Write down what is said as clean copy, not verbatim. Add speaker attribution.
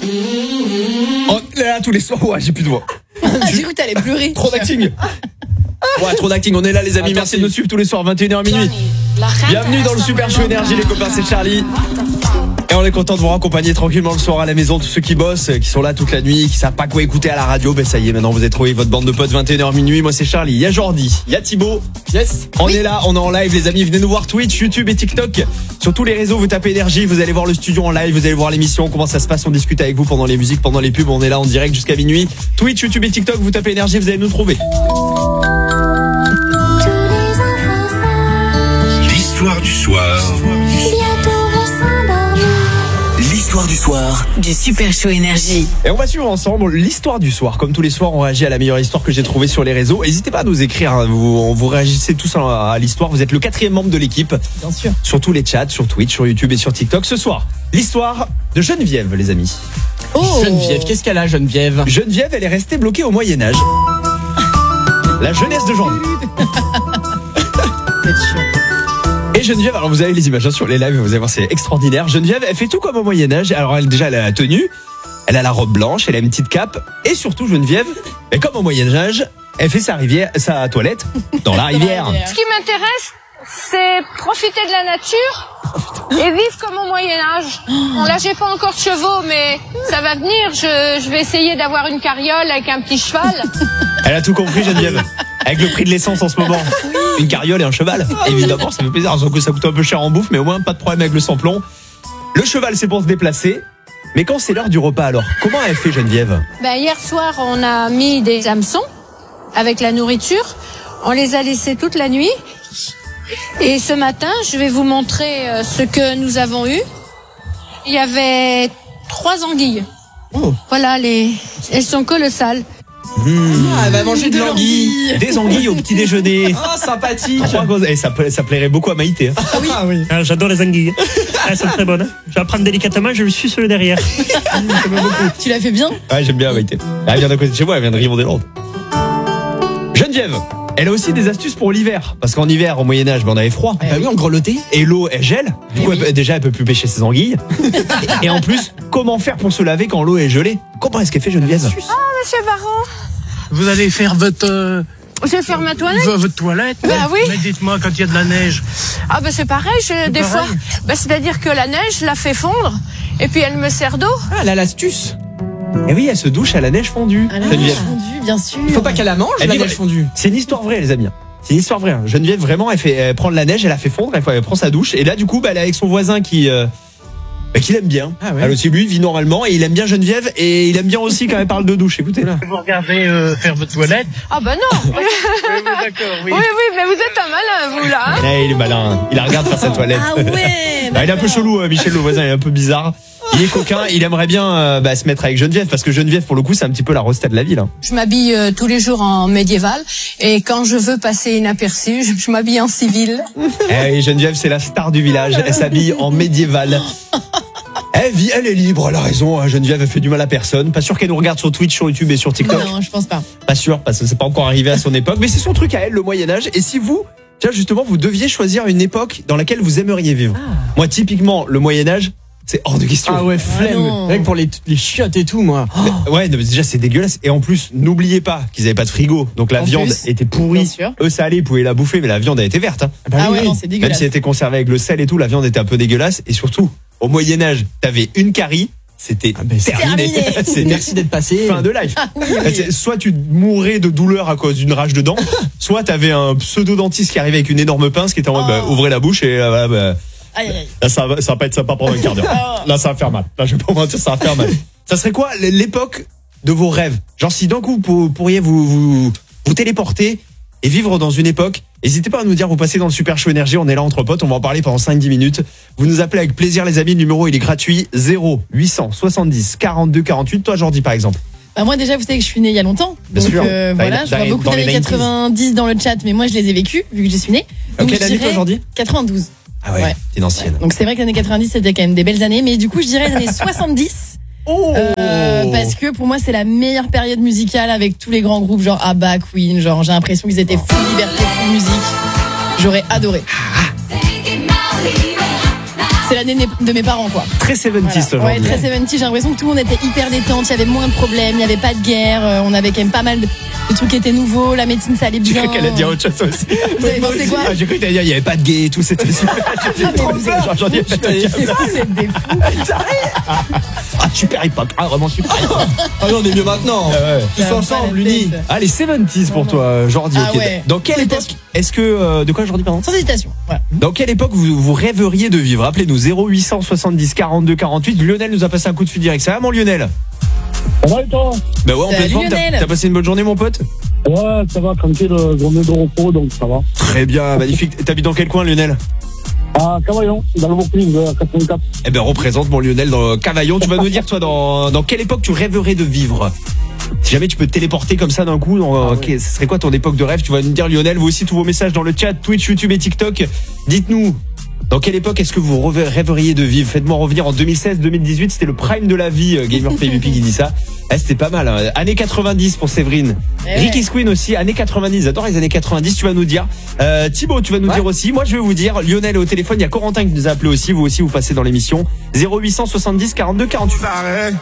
Speaker 1: Oh, là, tous les soirs, ouais, j'ai plus de voix.
Speaker 2: J'ai cru que t'allais pleurer.
Speaker 1: Trop d'acting. Ouais, trop d'acting. On est là, les amis. Merci de nous suivre tous les soirs, 21h minuit. Bienvenue dans le Super Show Énergie, les copains, c'est Charlie. Et on est content de vous raccompagner tranquillement le soir à la maison. Tous ceux qui bossent, qui sont là toute la nuit, qui savent pas quoi écouter à la radio, ben ça y est, maintenant vous avez trouvé votre bande de potes, 21h minuit. Moi c'est Charlie, il y a Jordi, il y a Thibaut.
Speaker 3: Yes.
Speaker 1: On est là, on est en live les amis, venez nous voir Twitch, YouTube et TikTok. Sur tous les réseaux, vous tapez Énergie, vous allez voir le studio en live, vous allez voir l'émission, comment ça se passe, on discute avec vous pendant les musiques, pendant les pubs, on est là en direct jusqu'à minuit. Twitch, YouTube et TikTok, vous tapez Énergie, vous allez nous trouver.
Speaker 4: L'histoire du soir. L'histoire du soir
Speaker 5: du Super Show Énergie.
Speaker 1: Et on va suivre ensemble l'histoire du soir. Comme tous les soirs, on réagit à la meilleure histoire que j'ai trouvée sur les réseaux. N'hésitez pas à nous écrire, hein. Vous réagissez tous à l'histoire. Vous êtes le 4e membre de l'équipe.
Speaker 2: Bien sûr.
Speaker 1: Sur tous les chats, sur Twitch, sur YouTube et sur TikTok. Ce soir, l'histoire de Geneviève, les amis.
Speaker 2: Oh.
Speaker 3: Geneviève, qu'est-ce qu'elle a, Geneviève?
Speaker 1: Geneviève, elle est restée bloquée au Moyen-Âge. La jeunesse de Jordi.
Speaker 2: C'est chiant.
Speaker 1: Et Geneviève, alors vous avez les images sur les lives, vous allez voir, c'est extraordinaire. Geneviève, elle fait tout comme au Moyen-Âge. Alors elle a la tenue, elle a la robe blanche, elle a une petite cape. Et surtout, Geneviève, mais comme au Moyen-Âge, elle fait sa toilette dans la rivière.
Speaker 6: Ce qui m'intéresse, c'est profiter de la nature et vivre comme au Moyen-Âge. Bon, là, j'ai pas encore de chevaux, mais ça va venir. Je vais essayer d'avoir une carriole avec un petit cheval.
Speaker 1: Elle a tout compris, Geneviève. Avec le prix de l'essence en ce moment. Une carriole et un cheval. Évidemment, ça fait plaisir. Sauf que ça coûte un peu cher en bouffe, mais au moins, pas de problème avec le sans-plomb. Le cheval, c'est pour se déplacer. Mais quand c'est l'heure du repas, alors, comment elle fait, Geneviève?
Speaker 6: Ben, hier soir, on a mis des hameçons avec la nourriture. On les a laissés toute la nuit. Et ce matin, je vais vous montrer ce que nous avons eu. Il y avait 3 anguilles.
Speaker 1: Oh.
Speaker 6: Voilà, elles sont colossales.
Speaker 3: Elle va manger de l'anguille.
Speaker 1: Des anguilles au petit déjeuner.
Speaker 3: Oh, sympathique.
Speaker 1: Et ça plairait beaucoup à Maïté. Hein.
Speaker 3: Ah oui.
Speaker 7: Ah, j'adore les anguilles. Elles sont très bonnes. Je vais la prendre délicatement, je lui suis sur le derrière.
Speaker 2: Tu l'as fait bien?
Speaker 1: Ouais, j'aime bien Maïté. Elle vient d'à côté de chez moi, elle vient de Rivon-des-Landes. Geneviève, elle a aussi des astuces pour l'hiver. Parce qu'en hiver, au Moyen-Âge, on avait froid.
Speaker 3: Bah oui, on grelottait.
Speaker 1: Et l'eau, elle gèle. Du coup, déjà, elle peut plus pêcher ses anguilles. Et en plus, comment faire pour se laver quand l'eau est gelée? Comment est-ce qu'elle fait, Geneviève?
Speaker 6: Monsieur Baron,
Speaker 8: Vous allez faire votre
Speaker 6: je vais faire ma toilette.
Speaker 8: votre toilette.
Speaker 6: Bah oui.
Speaker 8: Mais dites-moi, quand il y a de la neige.
Speaker 6: Ah ben c'est pareil, des
Speaker 8: pareil.
Speaker 6: fois, c'est-à-dire que la neige, je la fais fondre et puis elle me sert d'eau.
Speaker 3: Ah, elle a l'astuce.
Speaker 1: Et oui, elle se douche à la neige fondue.
Speaker 2: Ah là,
Speaker 1: Geneviève.
Speaker 2: fondu, bien sûr.
Speaker 3: Il faut pas qu'elle la mange,
Speaker 1: Elle
Speaker 3: la
Speaker 1: dit-
Speaker 3: neige fondue.
Speaker 1: C'est une histoire vraie, les amis. C'est une histoire vraie. Geneviève, vraiment, elle prend de la neige, elle la fait fondre, elle prend sa douche. Et là, du coup, elle est avec son voisin qui l'aime bien.
Speaker 3: Ah ouais.
Speaker 1: Elle aussi, lui, vit normalement et il aime bien Geneviève et il aime bien aussi quand elle parle de douche. Écoutez là.
Speaker 8: Vous regardez faire votre toilette.
Speaker 6: Ah ben non.
Speaker 8: D'accord, oui.
Speaker 6: Oui, mais vous êtes un malin, vous là. Hein.
Speaker 1: Il est malin. Il la regarde faire sa toilette.
Speaker 2: Ah ouais.
Speaker 1: Il est un peu chelou, Michel, le voisin, il est un peu bizarre. Il est coquin, il aimerait bien se mettre avec Geneviève parce que Geneviève, pour le coup, c'est un petit peu la resta de la ville. Hein.
Speaker 6: Je m'habille tous les jours en médiéval et quand je veux passer inaperçu, je m'habille en civil.
Speaker 1: Et Geneviève, c'est la star du village. Elle s'habille en médiéval. Elle est libre, elle a raison. Geneviève, elle fait du mal à personne. Pas sûr qu'elle nous regarde sur Twitch, sur YouTube et sur TikTok.
Speaker 2: Non, je pense pas.
Speaker 1: Pas sûr, parce que c'est pas encore arrivé à son époque. Mais c'est son truc à elle, le Moyen-Âge. Et si vous, tiens, justement, vous deviez choisir une époque dans laquelle vous aimeriez vivre. Moi, typiquement, le Moyen-Âge, c'est hors de question.
Speaker 3: Ah ouais, flemme.
Speaker 2: non.
Speaker 3: Rien que pour les chiottes et tout, moi.
Speaker 1: Ouais, non, mais déjà, c'est dégueulasse. Et en plus, n'oubliez pas qu'ils avaient pas de frigo. Donc la
Speaker 2: En
Speaker 1: viande
Speaker 2: plus,
Speaker 1: était
Speaker 2: bien
Speaker 1: pourrie.
Speaker 2: sûr.
Speaker 1: Eux, ça allait, ils pouvaient la bouffer, mais la viande, elle était verte. Hein.
Speaker 2: Ah ouais, non, c'est
Speaker 1: Même
Speaker 2: dégueulasse.
Speaker 1: si elle était conservée avec le sel et tout, la viande était un peu dégueulasse. Et surtout, au Moyen-Âge, t'avais une carie, c'était terminé. C'est
Speaker 3: Merci d'être passé.
Speaker 1: fin de life.
Speaker 2: oui.
Speaker 1: Soit tu mourais de douleur à cause d'une rage de dents, soit t'avais un pseudo-dentiste qui arrivait avec une énorme pince qui était en mode ouvrez la bouche et
Speaker 2: Aïe, aïe, aïe.
Speaker 1: là, ça va pas être sympa pendant un quart d'heure. Là, ça va faire mal. Là, je vais pas vous mentir, ça va faire mal. Ça serait quoi l'époque de vos rêves? Genre, si d'un coup, vous pourriez vous téléporter et vivre dans une époque, n'hésitez pas à nous dire, vous passez dans le Super Show Énergie, on est là entre potes, on va en parler pendant 5-10 minutes. Vous nous appelez avec plaisir, les amis, le numéro, il est gratuit, 0870 42 48. Toi, Jordi, par exemple.
Speaker 2: Bah moi déjà, vous savez que je suis née il y a longtemps.
Speaker 1: Bien
Speaker 2: Donc
Speaker 1: sûr.
Speaker 2: voilà, je vois beaucoup
Speaker 1: dans les
Speaker 2: d'années
Speaker 1: 90s.
Speaker 2: 90 dans le chat, mais moi je les ai vécues vu que je suis née. Donc
Speaker 1: Quelle
Speaker 2: je
Speaker 1: année, toi,
Speaker 2: dirais
Speaker 1: Jordi?
Speaker 2: 92.
Speaker 1: Ah ouais,
Speaker 2: Ouais.
Speaker 1: t'es une ancienne.
Speaker 2: Donc c'est vrai que les années 90 c'était quand même des belles années, mais du coup je dirais les années 70. Parce que pour moi c'est la meilleure période musicale avec tous les grands groupes genre ABBA, Queen, genre j'ai l'impression qu'ils étaient full liberté, full musique. J'aurais adoré. C'est l'année de mes parents, quoi.
Speaker 1: Très 70s
Speaker 2: Voilà. Ouais,
Speaker 1: aujourd'hui.
Speaker 2: très 70, j'ai l'impression que tout le monde était hyper détente, il y avait moins de problèmes, il n'y avait pas de guerre, on avait quand même pas mal de trucs qui étaient nouveaux, la médecine ça allait
Speaker 1: J'ai
Speaker 2: bien.
Speaker 1: cru qu'elle allait dire autre chose aussi.
Speaker 2: Vous avez pensé quoi?
Speaker 1: J'ai cru qu'elle allait dire il n'y avait pas de gay et tout, c'était super. J'ai trop peur. J'en ai
Speaker 2: Vous êtes des fous.
Speaker 1: Ah, super époque. Ah, vraiment super époque.
Speaker 3: Ah non, on est mieux maintenant. Tous
Speaker 2: Ça va
Speaker 3: ensemble,
Speaker 2: pas la
Speaker 3: unis.
Speaker 2: tête.
Speaker 1: Allez, 70s pour toi, Jordi.
Speaker 2: Ah
Speaker 1: ok.
Speaker 2: ouais.
Speaker 1: Dans quelle
Speaker 2: Sans
Speaker 1: époque
Speaker 2: hésitation.
Speaker 1: est-ce que. De quoi, Jordi, pardon?
Speaker 2: Sans hésitation. Voilà.
Speaker 1: Dans quelle époque vous rêveriez de vivre? Appelez-nous 0870 42 48. Lionel nous a passé un coup de fil direct. Ça va, mon Lionel?
Speaker 5: Ça va et toi?
Speaker 1: Bah ouais, en
Speaker 2: Salut,
Speaker 1: pleine forme.
Speaker 2: Lionel.
Speaker 1: T'as passé une bonne journée, mon pote?
Speaker 5: Ouais, ça va, tranquille, journée de repos, donc ça va.
Speaker 1: Très bien, magnifique. T'habites dans quel coin, Lionel?
Speaker 5: À Cavaillon, dans le Vaucluse, 84.
Speaker 1: Eh ben, représente mon Lionel dans Cavaillon. Tu vas nous dire, toi, dans quelle époque tu rêverais de vivre? Si jamais tu peux te téléporter comme ça d'un coup, ce serait quoi ton époque de rêve? Tu vas nous dire, Lionel. Vous aussi, tous vos messages dans le chat, Twitch, YouTube et TikTok. Dites-nous, dans quelle époque est-ce que vous rêveriez de vivre? Faites-moi revenir en 2016-2018, c'était le prime de la vie, Gamer PvP qui dit ça. C'était pas mal, hein. Années 90 pour Séverine.
Speaker 2: Eh
Speaker 1: Ricky Squeen aussi, années 90, j'adore les années 90, tu vas nous dire. Thibaut, tu vas nous dire aussi. Moi, je vais vous dire, Lionel est au téléphone, il y a Corentin qui nous a appelé aussi, vous passez dans l'émission. 0870 42 48.